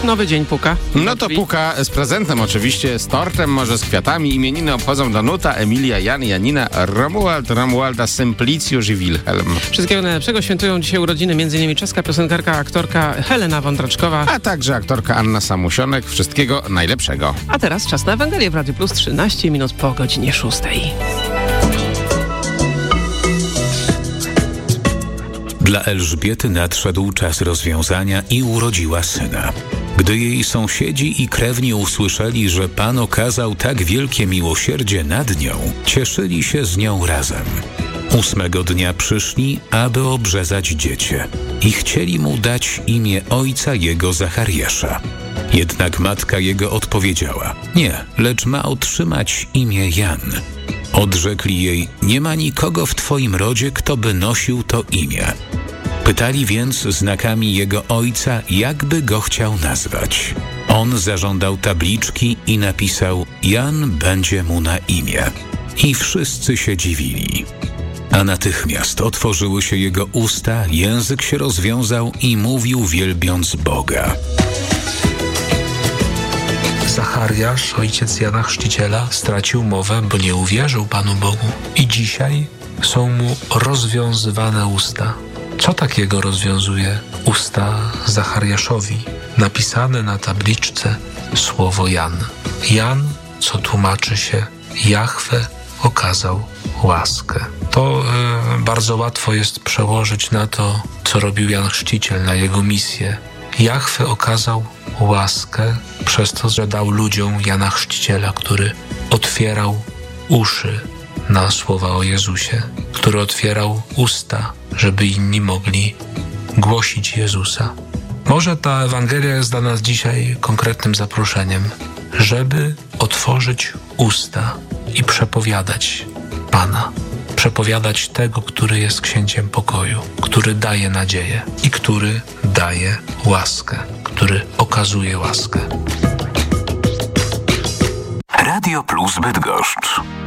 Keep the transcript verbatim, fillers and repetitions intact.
nowy dzień puka. No to puka z prezentem oczywiście, z tortem, może z kwiatami. Imieniny obchodzą Danuta, Emilia, Jan, Janina, Romuald, Romualda, Symplicjusz i Wilhelm. Wszystkiego najlepszego. Świętują dzisiaj urodziny m.in. czeska piosenkarka, aktorka Helena Wądraczkowa, A także aktorka Anna Samusionek. Wszystkiego najlepszego. a teraz czas na Ewangelię w Radiu Plus, trzynaście minut po godzinie szóstej. Dla Elżbiety nadszedł czas rozwiązania i urodziła syna. Gdy jej sąsiedzi i krewni usłyszeli, że Pan okazał tak wielkie miłosierdzie nad nią, cieszyli się z nią razem. Ósmego dnia przyszli, aby obrzezać dziecię i chcieli mu dać imię ojca jego Zachariasza. Jednak matka jego odpowiedziała: nie, lecz ma otrzymać imię Jan. Odrzekli jej: nie ma nikogo w twoim rodzie, kto by nosił to imię. Pytali więc znakami jego ojca, jakby go chciał nazwać. On zażądał tabliczki i napisał: Jan będzie mu na imię. I wszyscy się dziwili. A natychmiast otworzyły się jego usta, język się rozwiązał i mówił, wielbiąc Boga. Zachariasz, ojciec Jana Chrzciciela, stracił mowę, bo nie uwierzył Panu Bogu. I dzisiaj są mu rozwiązywane usta. Co takiego rozwiązuje usta Zachariaszowi? Napisane na tabliczce słowo Jan. Jan, co tłumaczy się Jahwe okazał łaskę. To e, bardzo łatwo jest przełożyć na to, co robił Jan Chrzciciel, na jego misję. Jahwe okazał łaskę przez to, że dał ludziom Jana Chrzciciela, który otwierał uszy na słowa o Jezusie, który otwierał usta, żeby inni mogli głosić Jezusa. Może ta Ewangelia jest dla nas dzisiaj konkretnym zaproszeniem, żeby otworzyć usta i przepowiadać Pana. Przepowiadać tego, który jest księciem pokoju, który daje nadzieję i który daje łaskę, który okazuje łaskę. Radio Plus Bydgoszcz.